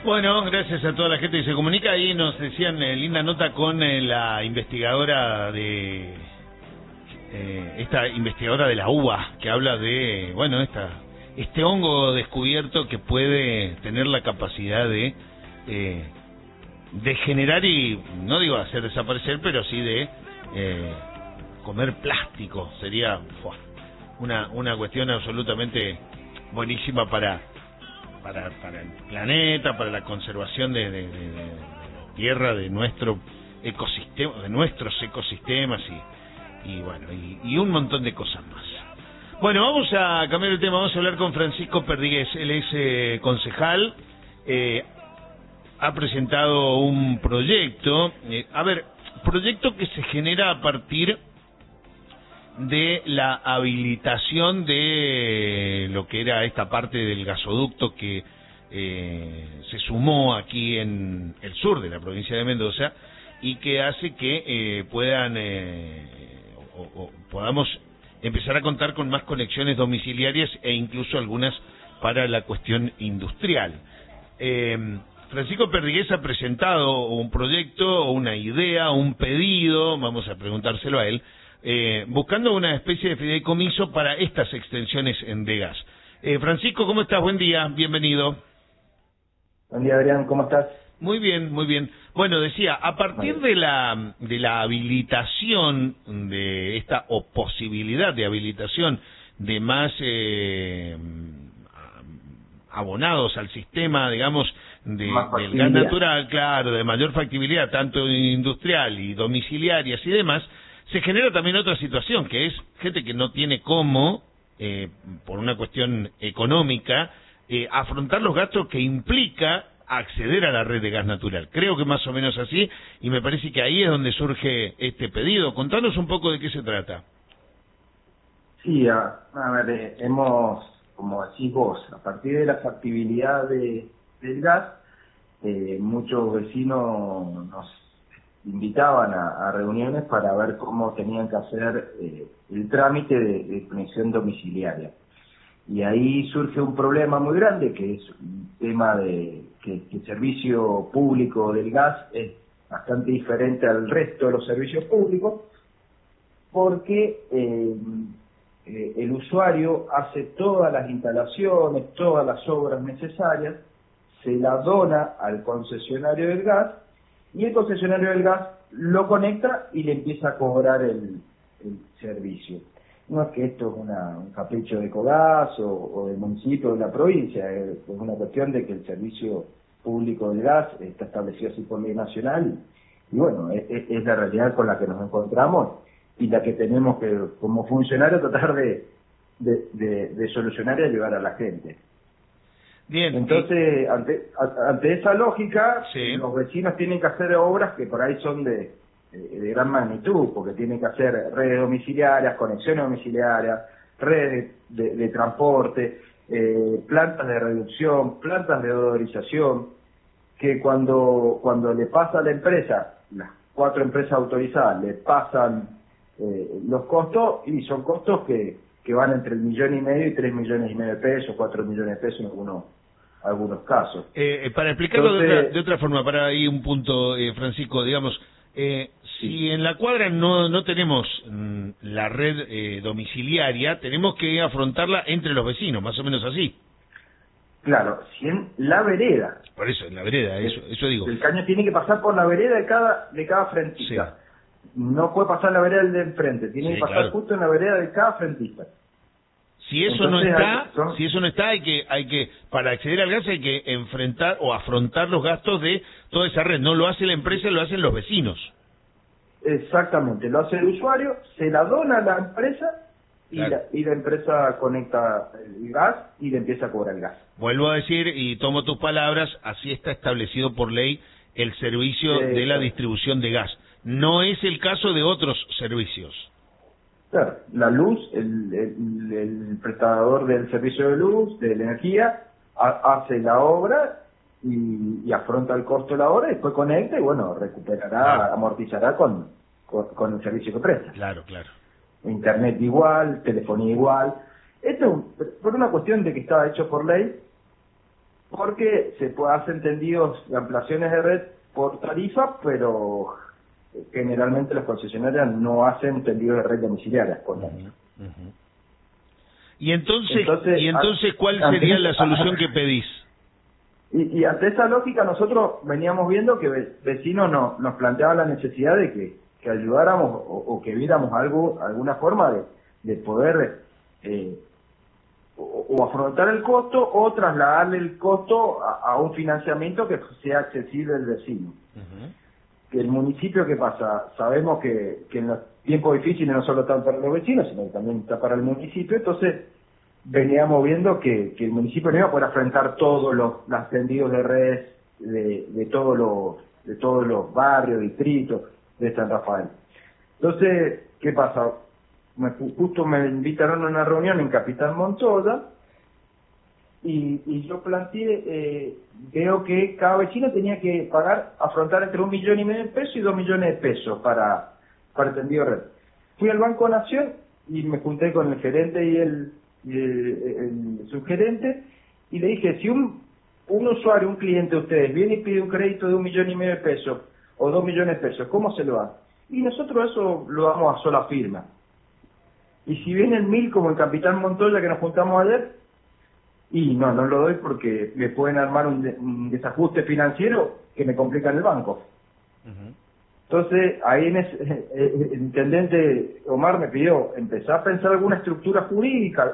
Bueno, gracias a toda la gente que se comunica. Ahí nos decían linda nota con la investigadora de... esta investigadora de la UBA, que habla de, bueno, este hongo descubierto que puede tener la capacidad de generar y, no digo hacer desaparecer, pero sí de comer plástico. Sería una cuestión absolutamente buenísima para el planeta, para la conservación de tierra, de nuestro ecosistema, de nuestros ecosistemas y bueno, y un montón de cosas más. Bueno, vamos a cambiar el tema, vamos a hablar con Francisco Perdigués. Él es concejal, ha presentado un proyecto, proyecto que se genera a partir de la habilitación de lo que era esta parte del gasoducto que se sumó aquí en el sur de la provincia de Mendoza y que hace que podamos empezar a contar con más conexiones domiciliarias e incluso algunas para la cuestión industrial. Francisco Perdigués ha presentado un proyecto, una idea, un pedido, vamos a preguntárselo a él, buscando una especie de fideicomiso para estas extensiones de gas. Francisco, ¿cómo estás? Buen día, bienvenido. Buen día, Adrián, ¿cómo estás? Muy bien, muy bien. Bueno, decía, a partir de la habilitación de esta, o posibilidad de habilitación de más abonados al sistema, digamos, del gas natural, claro, de mayor factibilidad, tanto industrial y domiciliarias y demás, se genera también otra situación, que es gente que no tiene cómo, por una cuestión económica, afrontar los gastos que implica acceder a la red de gas natural. Creo que más o menos así, y me parece que ahí es donde surge este pedido. Contanos un poco de qué se trata. Sí, a ver, hemos, como decís vos, a partir de la factibilidad del gas, muchos vecinos nos invitaban a reuniones para ver cómo tenían que hacer el trámite de conexión domiciliaria. Y ahí surge un problema muy grande, que es un tema de que el servicio público del gas es bastante diferente al resto de los servicios públicos, porque el usuario hace todas las instalaciones, todas las obras necesarias, se la dona al concesionario del gas, y el concesionario del gas lo conecta y le empieza a cobrar el servicio. No es que esto es un capricho de Ecogas o del municipio o de la provincia, es una cuestión de que el servicio público del gas está establecido así por ley nacional, y bueno, es la realidad con la que nos encontramos y la que tenemos que, como funcionarios, tratar de solucionar y ayudar a la gente. Bien. Entonces, ante esa lógica, sí, los vecinos tienen que hacer obras que por ahí son de gran magnitud, porque tienen que hacer redes domiciliarias, conexiones domiciliarias, redes de transporte, plantas de reducción, plantas de odorización, que cuando le pasa a la empresa, las 4 empresas autorizadas le pasan los costos, y son costos que van entre 1,5 millones y 3,5 millones de pesos, 4 millones de pesos en algunos casos. Para explicarlo Entonces, de otra forma, para ahí un punto, Francisco, digamos, si en la cuadra no tenemos la red domiciliaria, tenemos que afrontarla entre los vecinos, más o menos así. Claro, si en la vereda. Por eso, en la vereda, eso digo. El caño tiene que pasar por la vereda de cada frentista. Sí. No puede pasar la vereda del de enfrente, tiene que pasar justo en la vereda de cada frentista. Si eso no está, hay que para acceder al gas hay que enfrentar o afrontar los gastos de toda esa red. No lo hace la empresa, lo hacen los vecinos. Exactamente, lo hace el usuario, se la dona a la empresa y, claro, la empresa conecta el gas y le empieza a cobrar el gas. Vuelvo a decir, y tomo tus palabras, así está establecido por ley el servicio de la distribución de gas. No es el caso de otros servicios. Claro, la luz, el prestador del servicio de luz, de la energía, hace la obra y afronta el costo de la obra, y después conecta y bueno, recuperará, claro, amortizará con el servicio que presta. Claro, claro. Internet igual, telefonía igual. Esto por una cuestión de que estaba hecho por ley, porque hacen tendidos de ampliaciones de red por tarifa, pero generalmente las concesionarias no hacen tendidos de red domiciliarias por tarifa. Y entonces ¿cuál sería la solución que pedís? Y ante esa lógica nosotros veníamos viendo que vecinos nos planteaban la necesidad de que ayudáramos o que viéramos alguna forma de poder o afrontar el costo o trasladarle el costo a un financiamiento que sea accesible al vecino. Que el municipio, ¿qué pasa? Sabemos que en los tiempos difíciles no solo están para los vecinos, sino que también está para el municipio. Entonces veníamos viendo que el municipio no iba a poder afrontar todos los tendidos de redes de todos los barrios, distritos de San Rafael. Entonces, ¿qué pasa? Justo me invitaron a una reunión en Capitán Montoya y yo planteé, veo que cada vecino tenía que afrontar entre 1,5 millones de pesos y 2 millones de pesos para el tendido de red. Fui al Banco Nación y me junté con el gerente y el subgerente y le dije, si un usuario, un cliente de ustedes viene y pide un crédito de 1,5 millones de pesos o 2 millones de pesos, ¿cómo se lo da? Y nosotros eso lo damos a sola firma. Y si viene el 1.000 como el Capitán Montoya que nos juntamos ayer, y no lo doy porque me pueden armar un desajuste financiero que me complica en el banco. Entonces, ahí el intendente Omar me pidió empezar a pensar alguna estructura jurídica,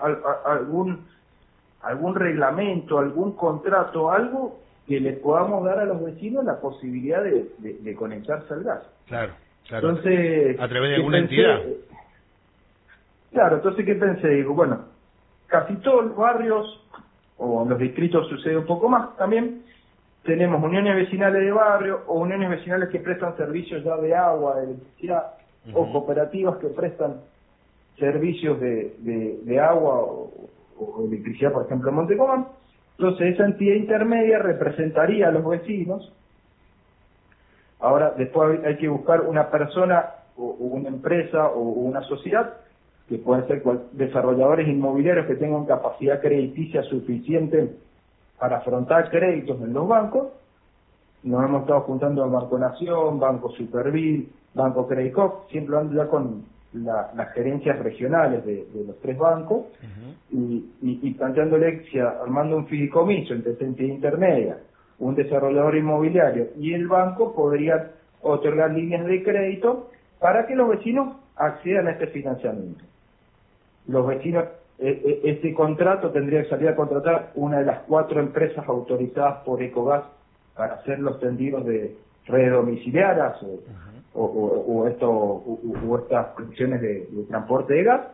algún reglamento, algún contrato, algo que le podamos dar a los vecinos la posibilidad de conectarse al gas. Claro. Entonces, a través de alguna entidad. Claro, entonces, ¿qué pensé? Digo, bueno, casi todos los barrios, o en los distritos sucede un poco más también, tenemos uniones vecinales de barrio, o uniones vecinales que prestan servicios ya de agua, de electricidad, o cooperativas que prestan servicios de agua o electricidad, por ejemplo, en Montecomán. Entonces, esa entidad intermedia representaría a los vecinos. Ahora, después hay que buscar una persona, o una empresa, o una sociedad, que pueden ser desarrolladores inmobiliarios que tengan capacidad crediticia suficiente para afrontar créditos en los bancos. Nos hemos estado juntando en Banco Nación, Banco Supervil, Banco Credit Corp, siempre hablando ya con las gerencias regionales de los 3 bancos, y planteándole que armando un fideicomiso entre esa entidad intermedia, un desarrollador inmobiliario y el banco podrían otorgar líneas de crédito para que los vecinos accedan a este financiamiento. Los vecinos, este contrato tendría que salir a contratar una de las 4 empresas autorizadas por Ecogas para hacer los tendidos de redes domiciliarias o estas conexiones de transporte de gas,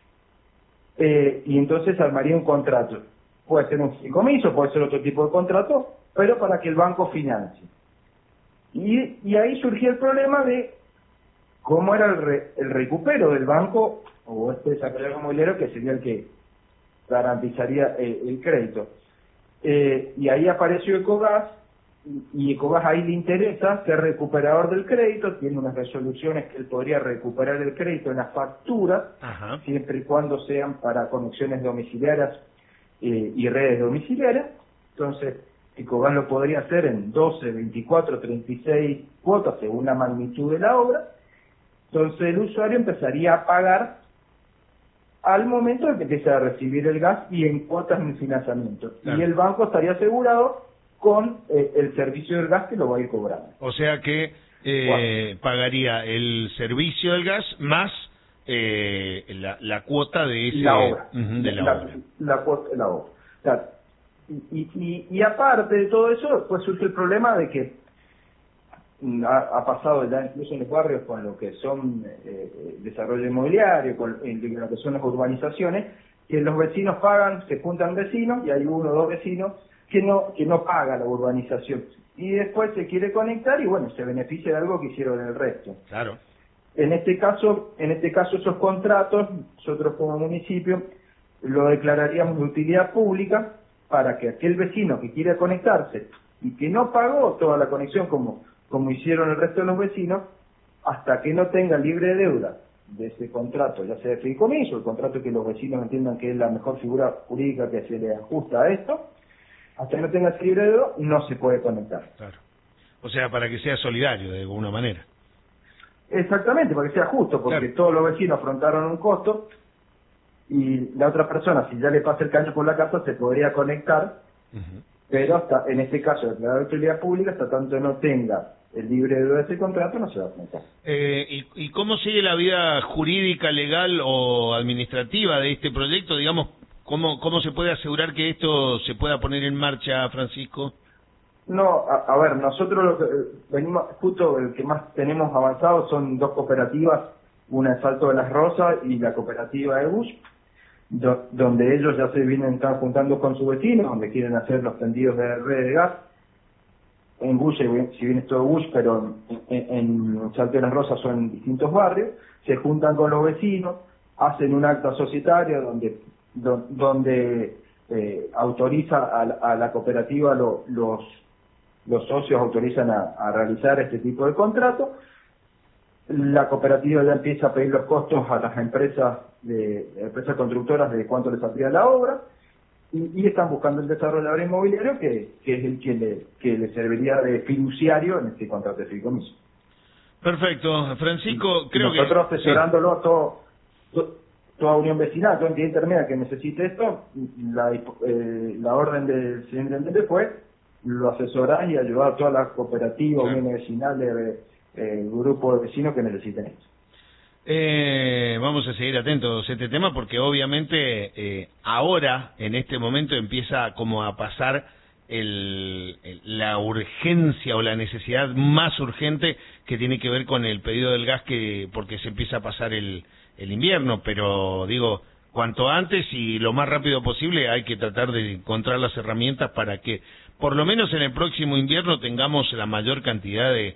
y entonces armaría un contrato. Puede ser un fideicomiso, puede ser otro tipo de contrato, pero para que el banco financie. Y ahí surgió el problema de cómo era el recupero del banco o este desarrollador inmobiliario que sería el que garantizaría el crédito. Y ahí apareció Ecogas, y Ecogas ahí le interesa ser recuperador del crédito, tiene unas resoluciones que él podría recuperar el crédito en las facturas, siempre y cuando sean para conexiones domiciliarias y redes domiciliarias. Entonces, Ecogas lo podría hacer en 12, 24, 36 cuotas según la magnitud de la obra. Entonces el usuario empezaría a pagar al momento de que empiece a recibir el gas y en cuotas en el financiamiento. Claro. Y el banco estaría asegurado con el servicio del gas que lo va a ir cobrando. O sea que pagaría el servicio del gas más la cuota de ese, la obra. De la obra. La cuota de la obra. Claro. Y aparte de todo eso, pues surge el problema de que ha pasado ya incluso en los barrios con lo que son desarrollo inmobiliario, con lo que son las urbanizaciones, que los vecinos pagan, se juntan vecinos y hay 1 o 2 vecinos que no paga la urbanización y después se quiere conectar y bueno, se beneficia de algo que hicieron el resto. Claro. En este caso esos contratos nosotros como municipio lo declararíamos de utilidad pública para que aquel vecino que quiera conectarse y que no pagó toda la conexión como hicieron el resto de los vecinos, hasta que no tenga libre deuda de ese contrato, ya sea de fideicomiso, el contrato que los vecinos entiendan que es la mejor figura jurídica que se le ajusta a esto, Hasta que no tenga ese libre dedo, no se puede conectar. Claro. O sea, para que sea solidario de alguna manera. Exactamente, para que sea justo, porque claro, todos los vecinos afrontaron un costo y la otra persona, si ya le pasa el caño por la casa, se podría conectar, pero hasta en este caso, declarar de utilidad pública, hasta tanto no tenga el libre dedo de ese contrato, no se va a conectar. ¿Y cómo sigue la vida jurídica, legal o administrativa de este proyecto? Digamos, ¿cómo se puede asegurar que esto se pueda poner en marcha, Francisco? No, a ver, nosotros lo que venimos, justo el que más tenemos avanzado son dos cooperativas, una es Salto de las Rosas y la cooperativa de Bush, donde ellos ya están juntando con sus vecinos, donde quieren hacer los tendidos de red de gas. En Bush, si bien es todo Bush, pero en Salto de las Rosas son distintos barrios, se juntan con los vecinos, hacen un acta societaria donde autoriza a la cooperativa los socios autorizan a realizar este tipo de contrato. La cooperativa ya empieza a pedir los costos a las empresas constructoras de cuánto les saldría la obra y están buscando el desarrollador inmobiliario que es el que le serviría de fiduciario en este contrato de fideicomiso. Perfecto, Francisco, creo que nosotros asesorándolo a toda unión vecinal, toda entidad intermedia que necesite esto, la orden del señor intendente fue lo asesorar y ayudar a toda la cooperativa, unión vecinal, grupo de vecinos que necesiten esto. Vamos a seguir atentos a este tema porque obviamente ahora, en este momento, empieza como a pasar la urgencia o la necesidad más urgente que tiene que ver con el pedido del gas, porque se empieza a pasar el invierno, pero digo, cuanto antes y lo más rápido posible hay que tratar de encontrar las herramientas para que por lo menos en el próximo invierno tengamos la mayor cantidad de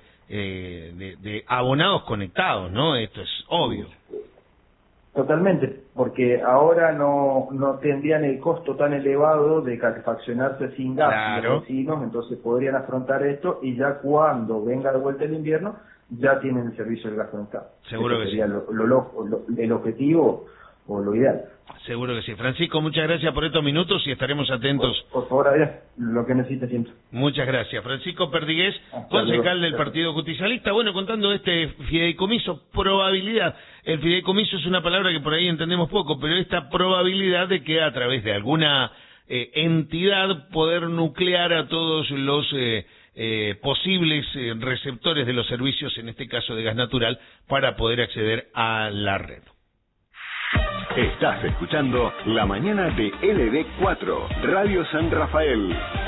abonados conectados, ¿no? Esto es obvio. Totalmente, porque ahora no tendrían el costo tan elevado de calefaccionarse sin gas, claro, los vecinos, entonces podrían afrontar esto y ya cuando venga de vuelta el invierno ya tienen el servicio del gas conectado. Seguro que sería sí. El objetivo o lo ideal. Seguro que sí. Francisco, muchas gracias por estos minutos y estaremos atentos. Por favor, Adrián, lo que necesite siempre. Muchas gracias. Francisco Perdigués, concejal del Partido Justicialista. Bueno, contando este fideicomiso, probabilidad. El fideicomiso es una palabra que por ahí entendemos poco, pero esta probabilidad de que a través de alguna entidad poder nuclear a todos los posibles receptores de los servicios, en este caso de gas natural, para poder acceder a la red. Estás escuchando La Mañana de LD4, Radio San Rafael.